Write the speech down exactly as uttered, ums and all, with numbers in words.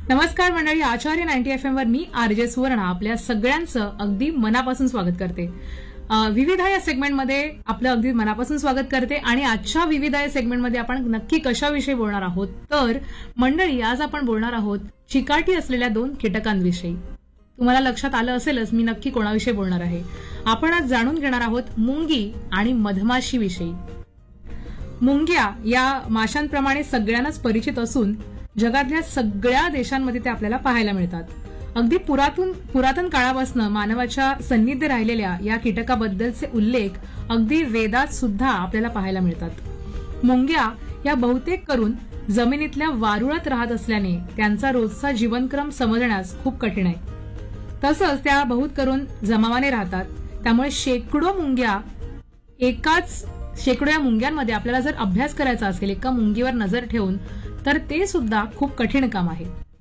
नमस्कार मंडळी, आचार्य ninety F M वर मी आरजे सुवर्णा आपल्या सगळ्यांचं अगदी मनापासून स्वागत करते. अ, विविधा या सेगमेंटमध्ये आपलं अगदी मनापासून स्वागत करते. आणि आजच्या विविधा या सेगमेंटमध्ये आपण नक्की कशाविषयी बोलणार आहोत तर मंडळी, आज आपण बोलणार आहोत चिकाटी असलेल्या दोन कीटकांविषयी. तुम्हाला लक्षात आलं असेलच मी नक्की कोणाविषयी बोलणार आहे. आपण आज जाणून घेणार आहोत मुंगी आणि मधमाशीविषयी. मुंग्या या माशांप्रमाणे सगळ्यांनाच परिचित असून जगातल्या सगळ्या देशांमध्ये ते आपल्याला पाहायला मिळतात. अगदी पुरातन पुरातन काळापासून मानवाच्या सन्निध्य राहिलेल्या या कीटकाबद्दलचे उल्लेख अगदी वेदात सुद्धा आपल्याला पाहायला मिळतात. मुंग्या या बहुतेक करून जमिनीतल्या वारुळात राहत असल्याने त्यांचा रोजचा जीवनक्रम समजण्यास खूप कठीण आहे. तसंच त्या बहुत करून जमावाने राहतात. त्यामुळे शेकडो मुंग्या एकाच शेकडो या मुंग्यांमध्ये आपल्याला जर अभ्यास करायचा असेल, एका मुंगीवर नजर ठेवून, तर ते सुद्धा खूप कठीण काम आहे.